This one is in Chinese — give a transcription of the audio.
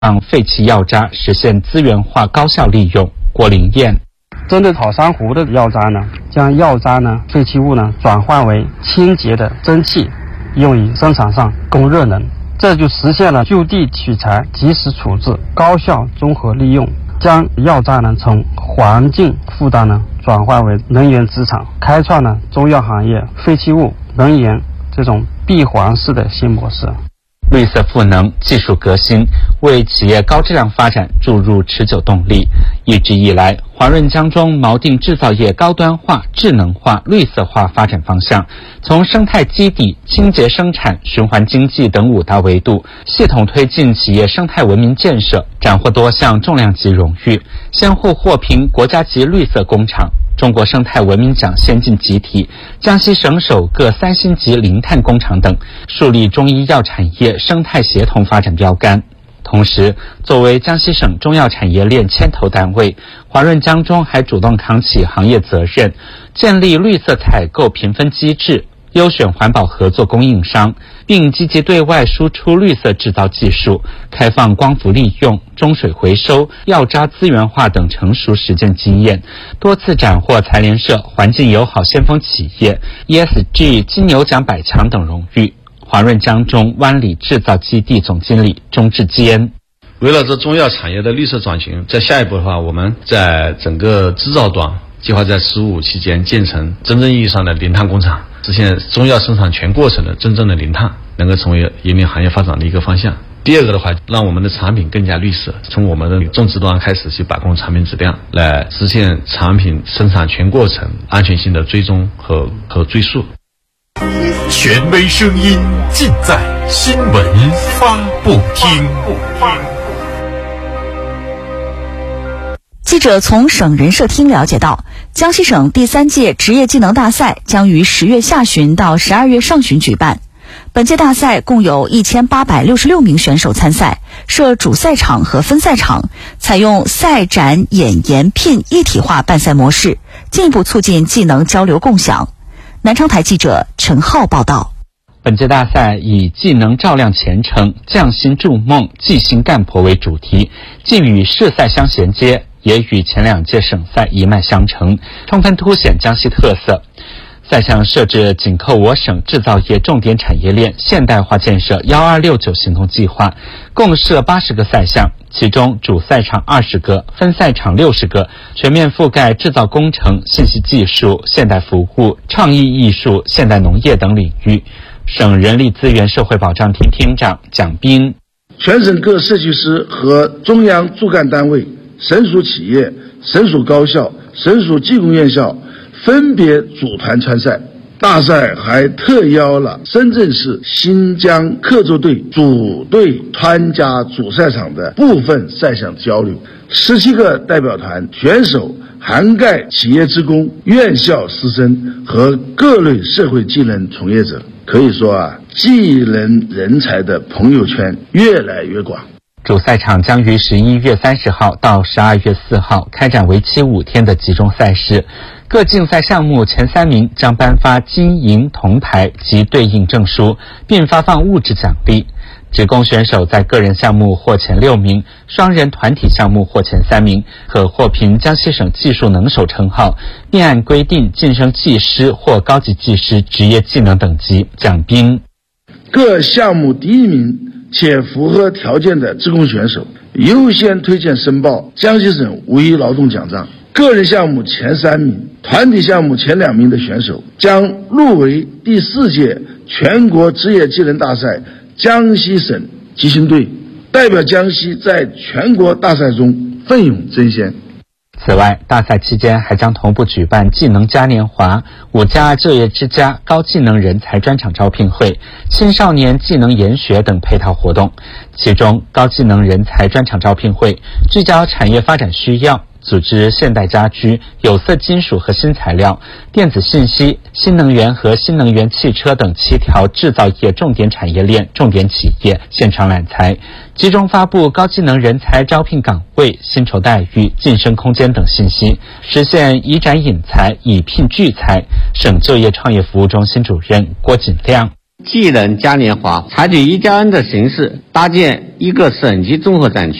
让废弃药渣实现资源化高效利用。郭林燕。 针对草珊瑚的药渣呢，将药渣呢废弃物呢转换为清洁的蒸汽，用于生产上供热能，这就实现了就地取材、及时处置、高效综合利用，将药渣呢从环境负担呢转换为能源资产，开创了中药行业废弃物能源这种闭环式的新模式。 绿色赋能、技术革新为企业高质量发展注入持久动力。一直以来，华润江中锚定制造业高端化、智能化、绿色化发展方向，从生态基地、清洁生产、循环经济等5大维度，系统推进企业生态文明建设，斩获多项重量级荣誉，先后获评国家级绿色工厂、中国生态文明奖先进集体、江西省首个3星级零碳工厂等，树立中医药产业生态协同发展标杆。同时，作为江西省中药产业链牵头单位，华润江中还主动扛起行业责任，建立绿色采购评分机制，优选环保合作供应商，并积极对外输出绿色制造技术，开放光伏利用、中水回收、药渣资源化等成熟实践经验，多次斩获财联社环境友好先锋企业、ESG 金牛奖100强等荣誉。华润江中湾里制造基地总经理钟志坚。 为了这中药产业的绿色转型，在下一步的话，我们在整个制造端计划在15期间建成真正意义上的零碳工厂，实现中药生产全过程的真正的零碳，能够成为引领行业发展的一个方向。第二个的话，让我们的产品更加绿色，从我们的种植端开始去把控产品质量，来实现产品生产全过程安全性的追踪和追溯。 权威声音尽在新闻发布厅。 记者从省人社厅了解到，江西省第3届职业技能大赛将于10月下旬到12月上旬举办。本届大赛共有1866名选手参赛，设主赛场和分赛场，采用赛展演研聘一体化办赛模式，进一步促进技能交流共享。南昌台记者陈浩报道。 本届大赛以技能照亮前程、匠心筑梦、技兴干婆为主题，既与市赛相衔接，也与前2届省赛一脉相承，充分凸显江西特色。赛项设置紧扣我省制造业重点产业链现代化建设1269行动计划，共设80个赛项，其中主赛场20个，分赛场60个，全面覆盖制造工程、信息技术、现代服务、创意艺术、现代农业等领域。省人力资源社会保障厅厅长蒋斌： 全省各社区师和中央驻干单位、省属企业、省属高校、省属技工院校分别组团参赛。大赛还特邀了深圳市新疆客座队组队参加主赛场的部分赛项交流。17个代表团选手涵盖企业职工、院校师生和各类社会技能从业者，可以说技能人才的朋友圈越来越广。 主赛场将于11月30号到12月4号开展为期5天的集中赛事，各竞赛项目前3名将颁发金银铜牌及对应证书，并发放物质奖励。职工选手在个人项目获前6名，双人团体项目获前3名，可获评江西省技术能手称号，并按规定晋升技师或高级技师职业技能等级。蒋斌： 各项目第1名且符合条件的职工选手优先推荐申报江西省五一劳动奖章，个人项目前3名、团体项目前2名的选手将入围第4届全国职业技能大赛江西省集训队，代表江西在全国大赛中奋勇争先。 此外，大赛期间还将同步举办技能嘉年华、5家就业之家高技能人才专场招聘会、青少年技能研学等配套活动。其中，高技能人才专场招聘会聚焦产业发展需要，组织现代家居、有色金属和新材料、电子信息、新能源和新能源汽车等7条制造业重点产业链重点企业现场揽才，集中发布高技能人才招聘岗位、薪酬待遇、晋升空间等信息，实现以展引才、以聘聚才。省就业创业服务中心主任郭锦亮： 技能嘉年华，采取1+N的形式，搭建一个省级综合展区。